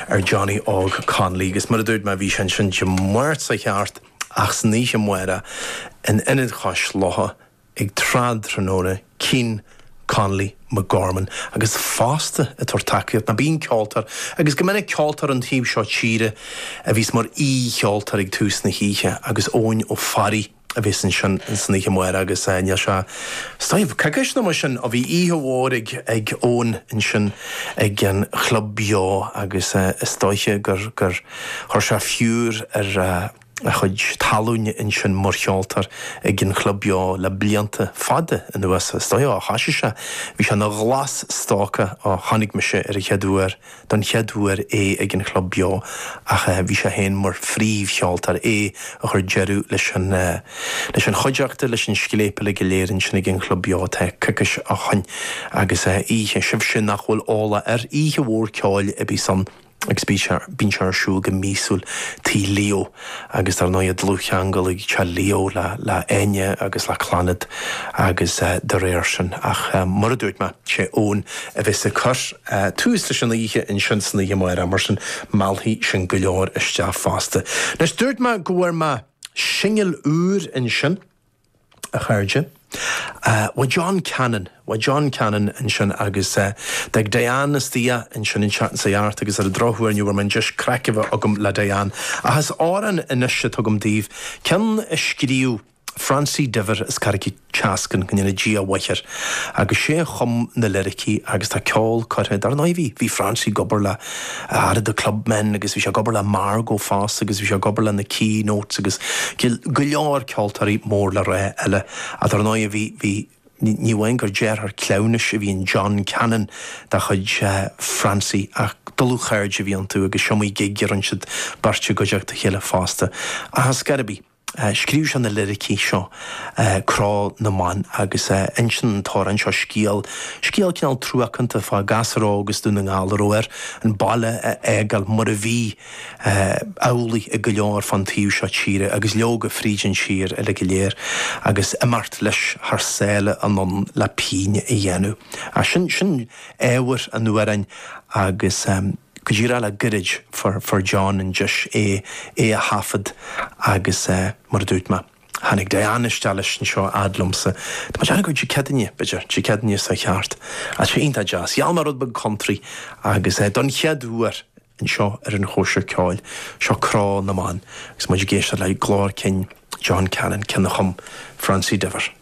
Johnny Og Conley. Gus mar a dúid ma bhí sin muirt sa cheart ach san ní muire in inad chas lotha ag trad tróna cín Conley McGorman agus fásta a tortaciad na bín ceoltar agus go minic ceoltar an tíb seo tíre a bhís mar ceoltar ag tús na híche agus óin ó farí a bhís an sin ní muir agus ne se staimh cagus na sin a bhí íhór ag ón in sin ag an chlub beo agus stoiche gur chuir se fiúr ar a chud talúne in sin mar cheoltar ag an chlub beo le blianta fada in US stoia a chaise se bhí se na glas stáca á chanig me se ar a cheadúir don cheadúir ag an chlub beo ach bhí se héin mar fríomh cheoltar a chur jeú leis an chuideachta leis an scilépa le go léirinn sin ag an chlub beo te cicis a chain agus ihe sibh sin nachhfuil ála ar ihe mhór ceáil a bhí san agus bín searsú go mísúil tí Leo agus ar náiad lúcheangal ag te Leo le aine agus le chlanad agus de réir sin ach mar a dúirt me sé ón a bheits a chur tús lei sin ihe in sin sanna mar mar sin malthaí sin go leor iste fásta. Nes dúirt me gohfuir me singil úr in sin a chairde. Wa John Cannon in sin agus deg Diane Stia in sin in chat sa art agus ar a drohuair nu war man just crackh agam le Diane a has áran inise tugam díh cen scríú Francie Diver is carici chascan gynnyna gia waithir agus sé chum na lyrici agus ta ceol corthe dar naiví hí Francie gobar le ar the club men agus bhí sé gobar le Margo fás agus bhí sé gobar le na keynotes agus go leor ceoltarí mór le ré eile a dar naiví hí ní bhain gur déir ar clownis a bhí John Cannon da chud Francie ach dulú chairde bhí an tú agus siomí gigar an siad barte goideach a chéile fásta a has garabí scríú se na lyricí seo crá na man agus insin tóran seo scíal cinál trúachanta fá gasrá agus dúna ngálaróir an balle égal mar a bhí álaí a go leor fan tíú seo tíre agus leoga frídin sír a le go léir agus imart leis th séile an le píne a dhéanú a sin éhar an nuairain agus go dtír eile girid for John and just a hafad agus mar dúirt me hanig Diane Stallis an seo adlumsa Tá teanna go Chicadanne beidir Chicadanne sa cheart a sé ionta jazz Iall mar rud bag country agus don cheadúar an seo ar an chóisiir ceáil seo crá na man agus muidir géiste le glár cin John Cannon cin na chum Francie Diver.